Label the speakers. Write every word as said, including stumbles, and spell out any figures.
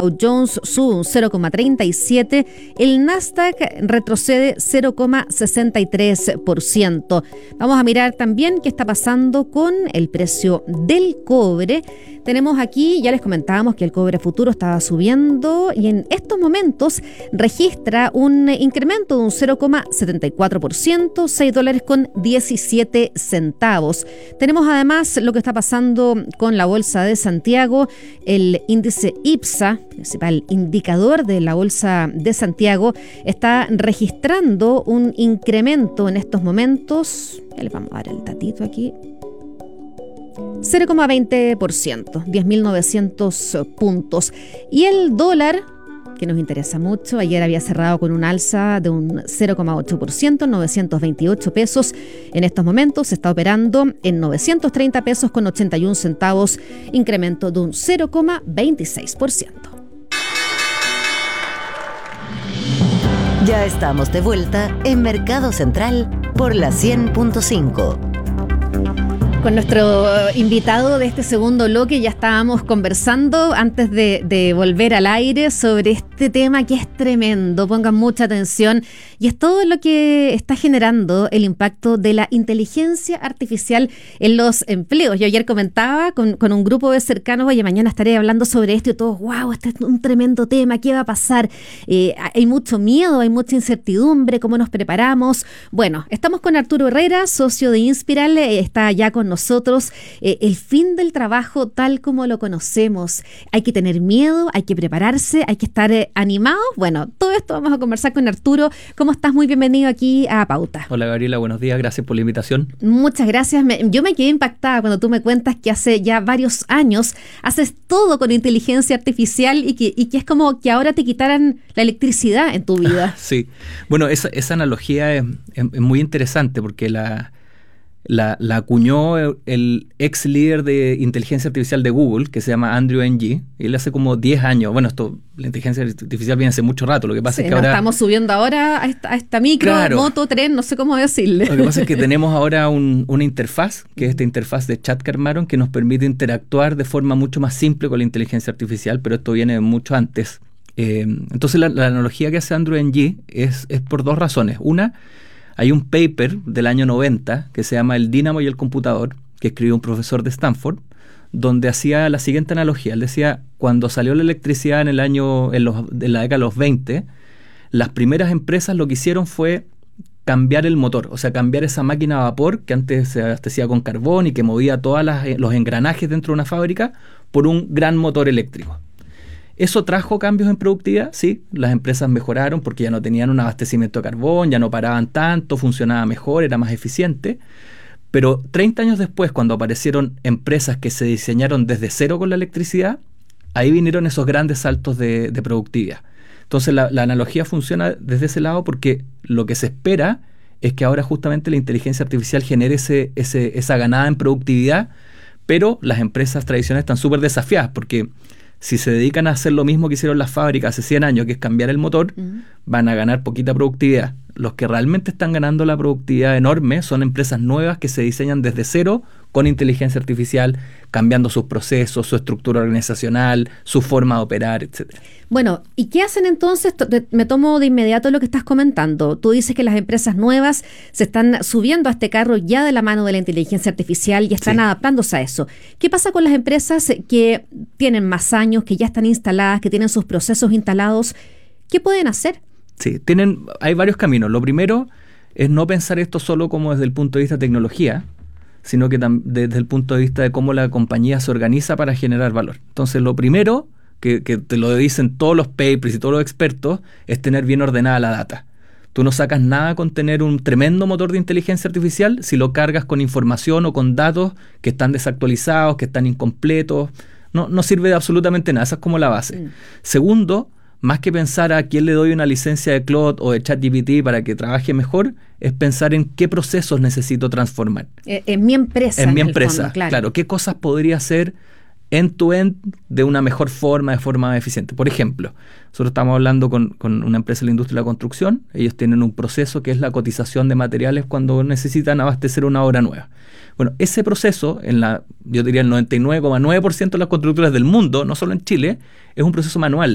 Speaker 1: Dow Jones sube un cero coma treinta y siete por ciento, el Nasdaq retrocede cero coma sesenta y tres por ciento. Vamos a mirar también qué está pasando con el precio del cobre. Tenemos aquí, ya les comentábamos que el cobre futuro estaba subiendo y en estos momentos registra un incremento de un cero coma setenta y cuatro por ciento, seis dólares con diecisiete centavos. Tenemos además lo que está pasando con la Bolsa de Santiago. El índice IPSA, principal indicador de la Bolsa de Santiago, está registrando un incremento en estos momentos. Ya les vamos a dar el datito aquí. cero coma veinte por ciento, diez mil novecientos puntos. Y el dólar, que nos interesa mucho, ayer había cerrado con un alza de un cero coma ocho por ciento, novecientos veintiocho pesos. En estos momentos se está operando en novecientos treinta pesos con ochenta y un centavos, incremento de un cero coma veintiséis por ciento.
Speaker 2: Ya estamos de vuelta en Mercado Central por la cien punto cinco.
Speaker 1: Con nuestro invitado de este segundo bloque ya estábamos conversando antes de, de volver al aire sobre este tema que es tremendo. Pongan mucha atención y es todo lo que está generando el impacto de la inteligencia artificial en los empleos. Yo ayer comentaba con, con un grupo de cercanos, oye, mañana estaré hablando sobre esto y todos, wow, este es un tremendo tema, ¿qué va a pasar? Eh, hay mucho miedo, hay mucha incertidumbre, ¿cómo nos preparamos? Bueno, estamos con Arturo Herrera, socio de Inspiral, eh, está ya con nosotros. Nosotros, eh, el fin del trabajo tal como lo conocemos. Hay que tener miedo, hay que prepararse, hay que estar eh, animados. Bueno, todo esto vamos a conversar con Arturo. ¿Cómo estás? Muy bienvenido aquí a Pauta.
Speaker 3: Hola Gabriela, buenos días, gracias por la invitación.
Speaker 1: Muchas gracias. Me, yo me quedé impactada cuando tú me cuentas que hace ya varios años haces todo con inteligencia artificial y que, y que es como que ahora te quitaran la electricidad en tu vida.
Speaker 3: Sí, bueno, esa, esa analogía es, es, es muy interesante porque la... La, la acuñó el ex líder de inteligencia artificial de Google, que se llama Andrew Ng. Él hace como diez años, bueno, esto la inteligencia artificial viene hace mucho rato, lo que pasa sí, es que ahora...
Speaker 1: estamos subiendo ahora a esta, a esta micro, claro, moto, tren, no sé cómo decirle.
Speaker 3: Lo que pasa es que tenemos ahora un, una interfaz, que es esta interfaz de chat que armaron, que nos permite interactuar de forma mucho más simple con la inteligencia artificial, pero esto viene mucho antes. Eh, entonces la, la analogía que hace Andrew Ng es, es por dos razones. Una, hay un paper del año noventa que se llama El Dínamo y el computador, que escribió un profesor de Stanford, donde hacía la siguiente analogía. Él decía, cuando salió la electricidad en el año, en, los, en la década de los veinte, las primeras empresas lo que hicieron fue cambiar el motor, o sea, cambiar esa máquina a vapor que antes se abastecía con carbón y que movía todos los engranajes dentro de una fábrica por un gran motor eléctrico. ¿Eso trajo cambios en productividad? Sí, las empresas mejoraron porque ya no tenían un abastecimiento de carbón, ya no paraban tanto, funcionaba mejor, era más eficiente. Pero treinta años después, cuando aparecieron empresas que se diseñaron desde cero con la electricidad, ahí vinieron esos grandes saltos de, de productividad. Entonces la, la analogía funciona desde ese lado porque lo que se espera es que ahora justamente la inteligencia artificial genere ese, ese, esa ganada en productividad, pero las empresas tradicionales están súper desafiadas porque si se dedican a hacer lo mismo que hicieron las fábricas hace cien años, que es cambiar el motor, uh-huh, van a ganar poquita productividad. Los que realmente están ganando la productividad enorme son empresas nuevas que se diseñan desde cero con inteligencia artificial, cambiando sus procesos, su estructura organizacional, su forma de operar, etcétera.
Speaker 1: Bueno, ¿y qué hacen entonces? Me tomo de inmediato lo que estás comentando. Tú dices que las empresas nuevas se están subiendo a este carro ya de la mano de la inteligencia artificial y están sí. adaptándose a eso. ¿Qué pasa con las empresas que tienen más años, que ya están instaladas, que tienen sus procesos instalados? ¿Qué pueden hacer?
Speaker 3: Sí, tienen, hay varios caminos. Lo primero es no pensar esto solo como desde el punto de vista de tecnología, sino que tam- desde el punto de vista de cómo la compañía se organiza para generar valor. Entonces, lo primero, que, que te lo dicen todos los papers y todos los expertos, es tener bien ordenada la data. Tú no sacas nada con tener un tremendo motor de inteligencia artificial si lo cargas con información o con datos que están desactualizados, que están incompletos. No, no sirve de absolutamente nada. Esa es como la base. Mm. Segundo, más que pensar a quién le doy una licencia de Claude o de ChatGPT para que trabaje mejor, es pensar en qué procesos necesito transformar.
Speaker 1: Eh, en mi empresa.
Speaker 3: En
Speaker 1: en
Speaker 3: mi empresa,
Speaker 1: fondo, claro.
Speaker 3: claro. ¿Qué cosas podría hacer end-to-end de una mejor forma, de forma más eficiente? Por ejemplo, nosotros estamos hablando con, con una empresa de la industria de la construcción. Ellos tienen un proceso que es la cotización de materiales cuando necesitan abastecer una obra nueva. Bueno, ese proceso, en la, yo diría el noventa y nueve coma nueve por ciento de las constructoras del mundo, no solo en Chile, es un proceso manual.